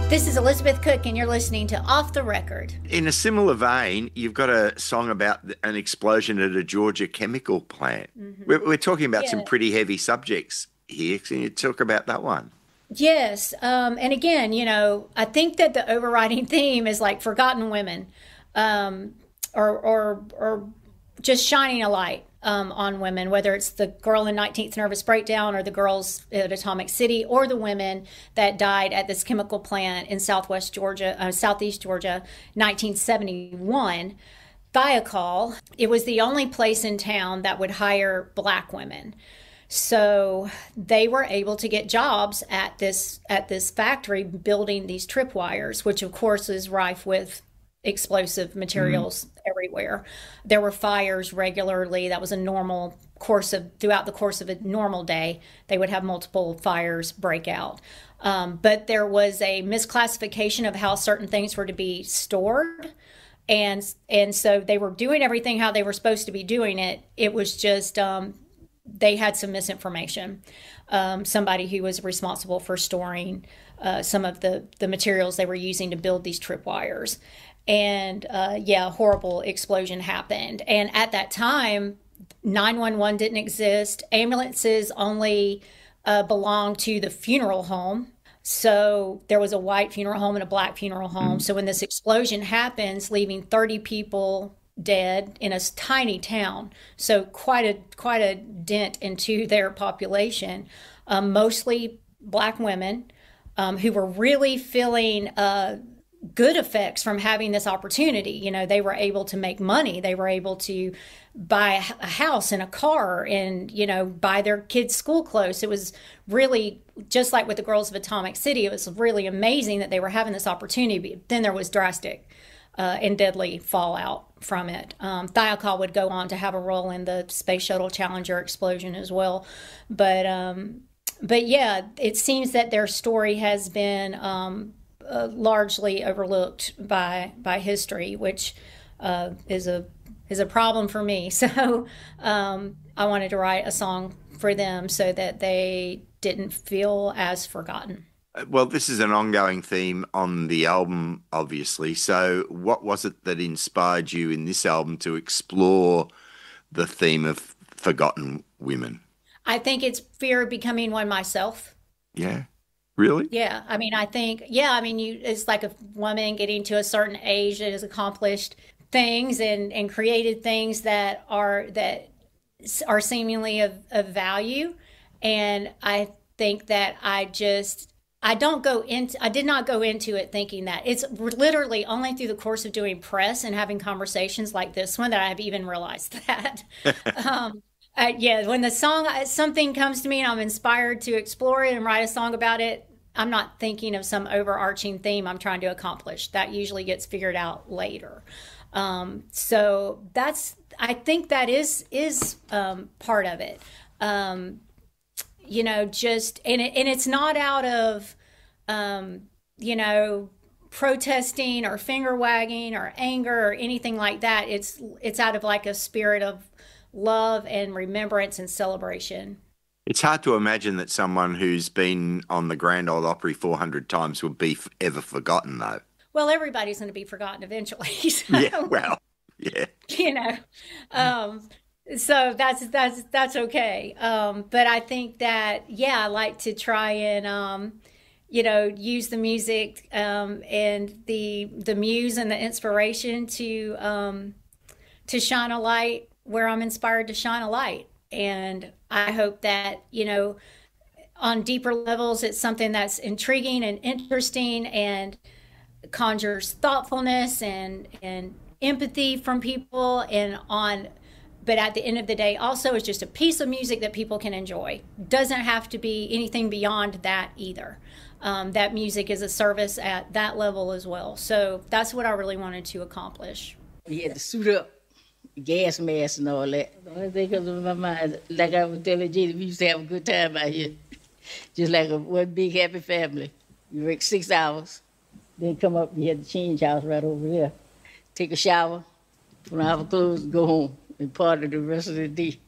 This is Elizabeth Cook, and you're listening to Off the Record. In a similar vein, you've got a song about an explosion at a Georgia chemical plant. We're talking about some pretty heavy subjects here. Can you talk about that one? Yes. And again, I think that the overriding theme is like forgotten women, or just shining a light on women, whether it's the girl in 19th Nervous Breakdown or the girls at Atomic City or the women that died at this chemical plant in southeast Georgia, 1971. Thiokol, it was the only place in town that would hire black women. So they were able to get jobs at this factory building these tripwires, which of course is rife with explosive materials everywhere. There were fires regularly. That was a normal throughout the course of a normal day, they would have multiple fires break out. But there was a misclassification of how certain things were to be stored. And so they were doing everything how they were supposed to be doing it. It was just, they had some misinformation. Somebody who was responsible for storing some of the materials they were using to build these tripwires. And a horrible explosion happened. And at that time, 911 didn't exist. Ambulances only belonged to the funeral home. So there was a white funeral home and a black funeral home. So when this explosion happens, leaving 30 people dead in a tiny town, so quite a dent into their population, mostly black women who were really feeling good effects from having this opportunity. They were able to make money. They were able to buy a house and a car and, buy their kids' school clothes. It was really just like with the girls of Atomic City. It was really amazing that they were having this opportunity. But then there was drastic and deadly fallout from it. Thiokol would go on to have a role in the Space Shuttle Challenger explosion as well. But yeah, it seems that their story has been largely overlooked by history, which is a problem for me. So I wanted to write a song for them so that they didn't feel as forgotten. Well, this is an ongoing theme on the album, obviously. So what was it that inspired you in this album to explore the theme of forgotten women? I think it's fear of becoming one myself. Yeah. Really? Yeah. I mean, it's like a woman getting to a certain age that has accomplished things and created things that are seemingly of value. And I think that I did not go into it thinking that. It's literally only through the course of doing press and having conversations like this one that I've even realized that. When something comes to me and I'm inspired to explore it and write a song about it, I'm not thinking of some overarching theme I'm trying to accomplish. That usually gets figured out later. So I think that is part of it. It's not out of, protesting or finger wagging or anger or anything like that. It's out of like a spirit of love and remembrance and celebration. It's hard to imagine that someone who's been on the Grand Ole Opry 400 times would be ever forgotten, though. Well, everybody's going to be forgotten eventually. So, yeah, well, yeah. So that's okay. But I think that, I like to try and, use the music and the muse and the inspiration to shine a light where I'm inspired to shine a light. And I hope that, on deeper levels, it's something that's intriguing and interesting and conjures thoughtfulness and empathy from people but at the end of the day, also it's just a piece of music that people can enjoy. Doesn't have to be anything beyond that either. That music is a service at that level as well. So that's what I really wanted to accomplish. We had to suit up, gas mask and all that. The only thing comes to my mind, like I was telling Jenny, we used to have a good time out here. Just like one big happy family. You work 6 hours, then come up, you had the change house right over there. Take a shower, put on our clothes, go home, and party the rest of the day.